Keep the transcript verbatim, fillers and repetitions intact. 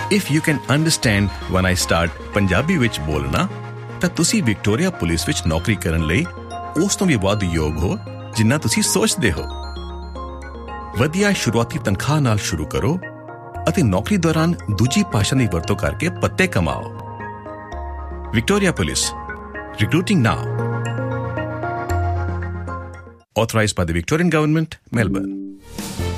If you can understand one I start Punjabi ਵਿੱਚ ਬੋਲਣਾ, ਤਾਂ ਤੁਸੀਂ ਵਿਕਟੋਰੀਆ ਪੁਲਿਸ ਵਿੱਚ ਨੌਕਰੀ ਕਰਨ ਲਈ ਉਸ ਤੋਂ ਵੀ ਵੱਧ ਯੋਗ ਹੋ ਜਿੰਨਾ ਤੁਸੀਂ ਸੋਚਦੇ ਹੋ। ਵਧੀਆ ਸ਼ੁਰੂਆਤੀ ਤਨਖਾਹ ਨਾਲ ਸ਼ੁਰੂ ਕਰੋ ਅਤੇ ਨੌਕਰੀ ਦੌਰਾਨ ਦੂਜੀ ਭਾਸ਼ਾ ਦੀ ਵਰਤੋਂ ਕਰਕੇ ਪੱਤੇ ਕਮਾਓ। Victoria police, recruiting now. Authorized by the Victorian Government, Melbourne.